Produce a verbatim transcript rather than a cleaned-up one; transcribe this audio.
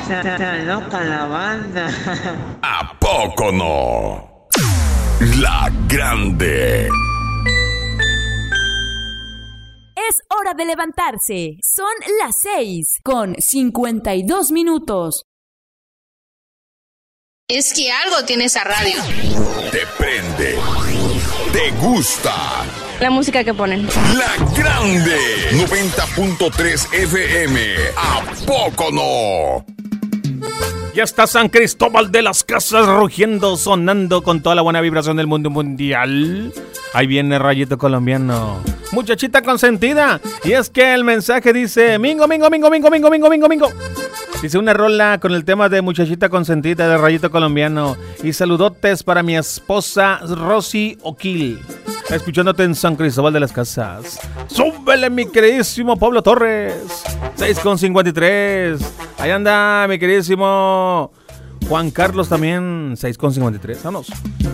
Está loca la banda. ¿A poco no? La Grande. Es hora de levantarse. Son las seis con cincuenta y dos minutos. Es que algo tiene esa radio. Te prende. Te gusta. La música que ponen. La Grande. noventa punto tres F M. ¿A poco no? Ya está San Cristóbal de las Casas rugiendo, sonando con toda la buena vibración del mundo mundial. Ahí viene Rayito Colombiano. Muchachita consentida. Y es que el mensaje dice: Mingo, mingo, mingo, mingo, mingo, mingo, mingo, mingo. Dice una rola con el tema de Muchachita consentida de Rayito Colombiano. Y saludotes para mi esposa Rosy O'Kill, escuchándote en San Cristóbal de las Casas. ¡Súbele, mi queridísimo Pablo Torres! seis con cincuenta y tres. Ahí anda mi queridísimo Juan Carlos también. seis con cincuenta y tres. Vamos.